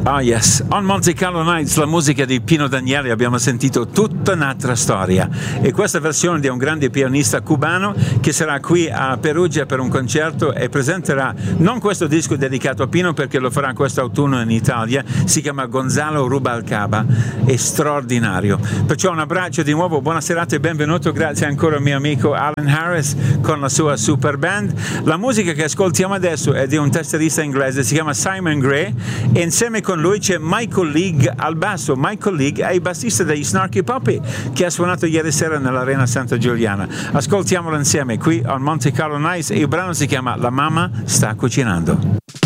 Ah yes, on Monte Carlo Nights, la musica di Pino Daniele, abbiamo sentito tutta un'altra storia, e questa versione di un grande pianista cubano che sarà qui a Perugia per un concerto e presenterà non questo disco dedicato a Pino, perché lo farà quest'autunno in Italia. Si chiama Gonzalo Rubalcaba, è straordinario. Perciò un abbraccio di nuovo, buona serata e benvenuto, grazie ancora al mio amico Alan Harris con la sua super band. La musica che ascoltiamo adesso è di un tastierista inglese, si chiama Simon Gray, e insieme con lui c'è Michael League al basso. Michael League è il bassista degli Snarky Puppy, che ha suonato ieri sera nell'Arena Santa Giuliana. Ascoltiamolo insieme qui al Monte Carlo Nights, e il brano si chiama La mamma sta cucinando.